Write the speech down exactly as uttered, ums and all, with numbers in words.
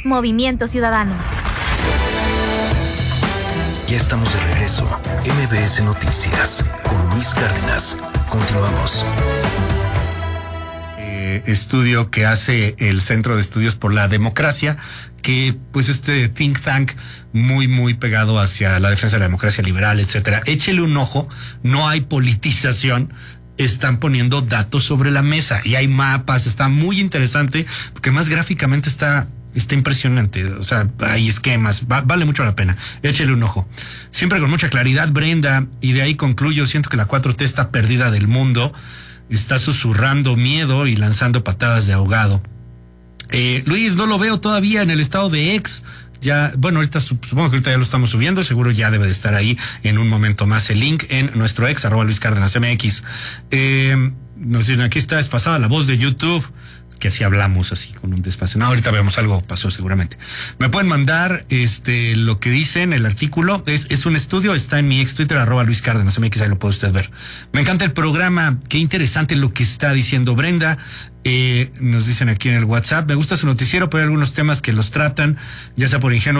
Movimiento Ciudadano. Ya estamos de regreso. M B S Noticias con Luis Cárdenas. Continuamos. Eh, estudio que hace el Centro de Estudios por la Democracia, que pues este think tank muy muy pegado hacia la defensa de la democracia liberal, etcétera. Échele un ojo, no hay politización. Están poniendo datos sobre la mesa y hay mapas, está muy interesante porque más gráficamente está está impresionante, o sea, hay esquemas, va, vale mucho la pena, échele un ojo. Siempre con mucha claridad, Brenda, y de ahí concluyo, siento que la cuatro T está perdida del mundo, está susurrando miedo y lanzando patadas de ahogado. Eh, Luis, no lo veo todavía en el estado de ex. Ya, bueno, ahorita supongo que ahorita ya lo estamos subiendo, seguro ya debe de estar ahí en un momento más el link en nuestro ex, arroba Luis Cárdenas M X. Eh, nos dicen, aquí está desfasada la voz de YouTube, que así hablamos, así con un desfase. No, ahorita vemos algo, pasó seguramente. Me pueden mandar este lo que dicen, el artículo, es, es un estudio, está en mi ex Twitter, arroba Luis Cárdenas M X, ahí lo puede usted ver. Me encanta el programa, qué interesante lo que está diciendo Brenda. Eh, nos dicen aquí en el WhatsApp, me gusta su noticiero, pero hay algunos temas que los tratan, ya sea por ingenuos